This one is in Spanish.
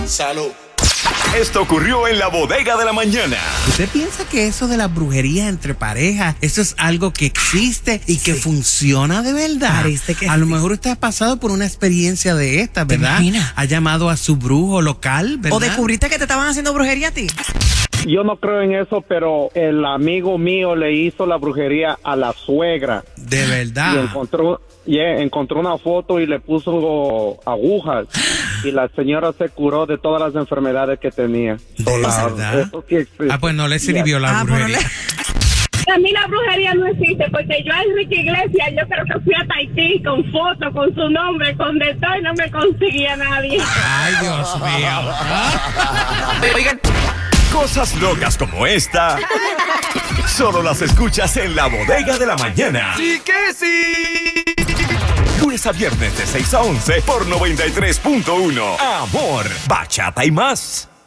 Salud. Esto ocurrió en la bodega de la mañana. ¿Usted piensa que eso de la brujería entre parejas, eso es algo que existe y que funciona de verdad? Parece que a lo mejor usted ha pasado por una experiencia de estas, ¿verdad? Imagina. Ha llamado a su brujo local, ¿verdad? ¿O descubriste que te estaban haciendo brujería a ti? Yo no creo en eso, pero el amigo mío le hizo la brujería a la suegra. De verdad. Y encontró una foto y le puso agujas. Y la señora se curó de todas las enfermedades que tenía. ¿De verdad? Pues no le sirvió la brujería. A mí la brujería no existe, porque yo a Enrique Iglesias, yo creo que fui a Tahití con fotos, con su nombre, con de todo, y no me conseguía nadie. Ay, Dios mío. Oigan, cosas locas como esta solo las escuchas en la bodega de la mañana. ¡Sí que sí! Lunes a viernes de 6 a 11 por 93.1. Amor, bachata y más.